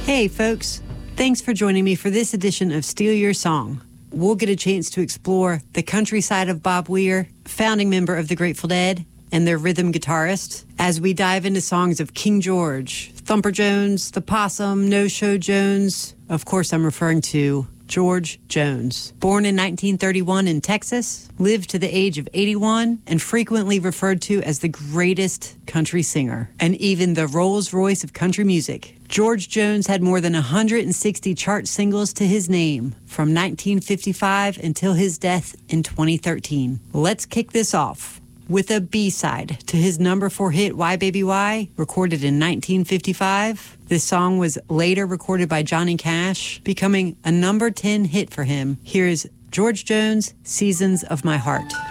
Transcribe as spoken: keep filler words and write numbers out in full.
Hey, folks. Thanks for joining me for this edition of Steal Your Song. We'll get a chance to explore the country side of Bob Weir, founding member of the Grateful Dead, and their rhythm guitarist, as we dive into songs of King George, Thumper Jones, The Possum, No Show Jones. Of course, I'm referring to George Jones. Born in nineteen thirty-one in Texas, lived to the age of eighty-one, and frequently referred to as the greatest country singer, and even the Rolls Royce of country music. George Jones had more than one hundred sixty chart singles to his name from nineteen fifty-five until his death in twenty thirteen. Let's kick this off with a B-side to his number four hit, Why Baby Why, recorded in nineteen fifty-five. This song was later recorded by Johnny Cash, becoming a number ten hit for him. Here's George Jones, Seasons of My Heart.